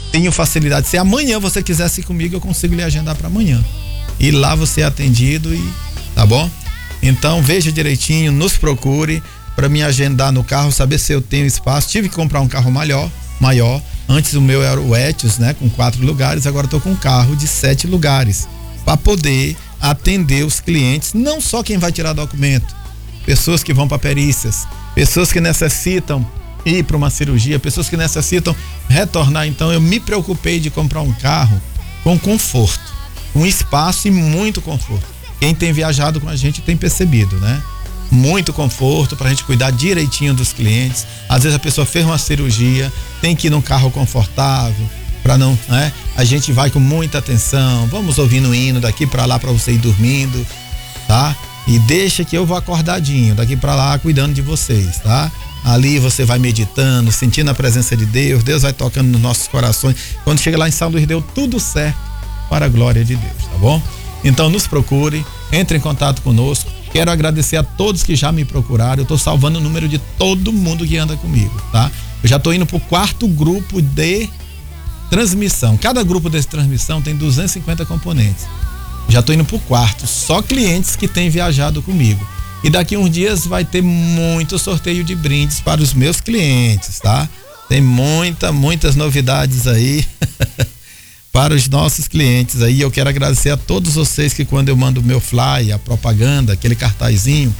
tenho facilidade. Se amanhã você quisesse ir comigo, eu consigo lhe agendar para amanhã. E lá você é atendido e tá bom? Então veja direitinho, nos procure para me agendar no carro, saber se eu tenho espaço. Tive que comprar um carro maior. Antes o meu era o Etios, né? Com 4 lugares, agora estou com um carro de 7 lugares para poder atender os clientes, não só quem vai tirar documento, pessoas que vão para perícias, pessoas que necessitam ir para uma cirurgia, pessoas que necessitam retornar. Então eu me preocupei de comprar um carro com conforto, com espaço e muito conforto. Quem tem viajado com a gente tem percebido, né? Muito conforto pra gente cuidar direitinho dos clientes. Às vezes a pessoa fez uma cirurgia, tem que ir num carro confortável, para não, né? A gente vai com muita atenção, vamos ouvindo o hino daqui para lá para você ir dormindo, tá? E deixa que eu vou acordadinho daqui para lá cuidando de vocês, tá? Ali você vai meditando, sentindo a presença de Deus, Deus vai tocando nos nossos corações. Quando chega lá em São Luís, deu tudo certo para a glória de Deus, tá bom? Então nos procure, entre em contato conosco. Quero agradecer a todos que já me procuraram. Eu tô salvando o número de todo mundo que anda comigo, tá? Eu já tô indo pro 4º grupo de transmissão. Cada grupo de transmissão tem 250 componentes. Já tô indo pro 4º, só clientes que têm viajado comigo. E daqui uns dias vai ter muito sorteio de brindes para os meus clientes, tá? Tem muitas novidades aí para os nossos clientes aí. Eu quero agradecer a todos vocês que quando eu mando o meu flyer, a propaganda, aquele cartazinho,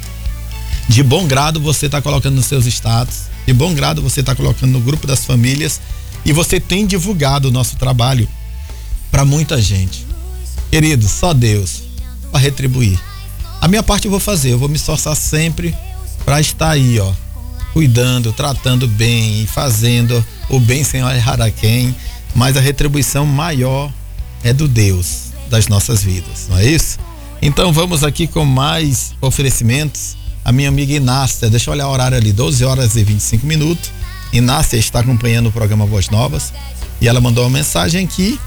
de bom grado você está colocando nos seus status, de bom grado você está colocando no grupo das famílias e você tem divulgado o nosso trabalho para muita gente. Querido, só Deus para retribuir. A minha parte eu vou fazer, eu vou me esforçar sempre para estar aí, ó, cuidando, tratando bem e fazendo o bem sem errar a quem, mas a retribuição maior é do Deus das nossas vidas, não é isso? Então vamos aqui com mais oferecimentos. A minha amiga Inácia, deixa eu olhar o horário ali, 12 horas e 25 minutos. Inácia está acompanhando o programa Voz Novas e ela mandou uma mensagem aqui,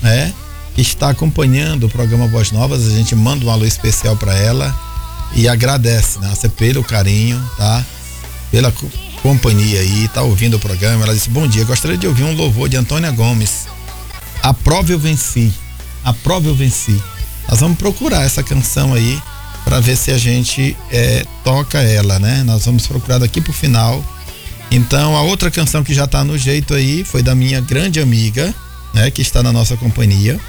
que está acompanhando o programa Voz Novas. A gente manda um alô especial para ela e agradece, Inácia, pelo carinho, tá? Pela companhia aí, tá ouvindo o programa. Ela disse: bom dia, gostaria de ouvir um louvor de Antônia Gomes, A Prova Eu Venci. A Prova Eu Venci. Nós vamos procurar essa canção aí para ver se a gente toca ela, né? Nós vamos procurar daqui pro final. Então a outra canção que já tá no jeito aí foi da minha grande amiga, né? Que está na nossa companhia,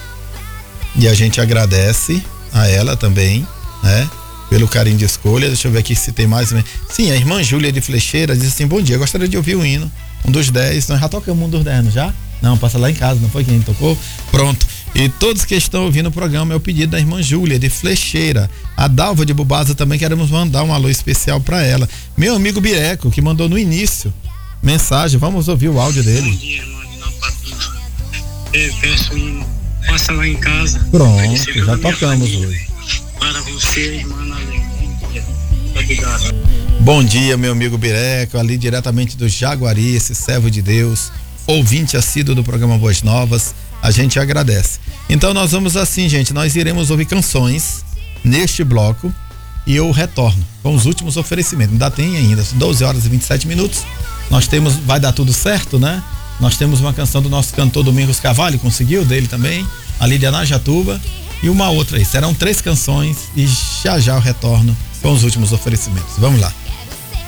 e a gente agradece a ela também, né? Pelo carinho de escolha. Deixa eu ver aqui se tem mais. Sim, a irmã Júlia de Flecheira diz assim: bom dia, gostaria de ouvir o hino, um dos 10. Nós já tocamos um dos 10, não já? Não, passa lá em casa, não foi quem tocou? Pronto. E todos que estão ouvindo o programa, é o pedido da irmã Júlia de Flecheira. A Dalva de Bubaza também, queremos mandar um alô especial para ela. Meu amigo Bireco, que mandou no início mensagem, vamos ouvir o áudio dele. Bom dia, irmão de Nova Patrulha. Eu peço um, passa lá em casa. Pronto, já tocamos hoje. Para você, irmã Nalém. Obrigado. Bom dia, meu amigo Bireco, ali diretamente do Jaguari, esse servo de Deus, ouvinte assíduo do programa Voz Novas. A gente agradece. Então nós vamos assim, gente, nós iremos ouvir canções neste bloco e eu retorno com os últimos oferecimentos. Ainda tem ainda, 12 horas e 27 minutos. Nós temos, vai dar tudo certo, né? Nós temos uma canção do nosso cantor Domingos Carvalho, conseguiu, dele também, ali de Anajatuba, e uma outra aí. Serão 3 canções e já eu retorno com os últimos oferecimentos. Vamos lá.